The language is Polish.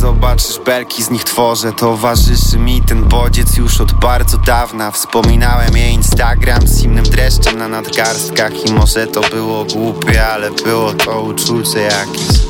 zobaczysz belki, z nich tworzę. Towarzyszy mi ten bodziec już od bardzo dawna. Wspominałem jej Instagram z zimnym dreszczem na nadgarstkach. I może to było głupie, ale było to uczucie jakieś.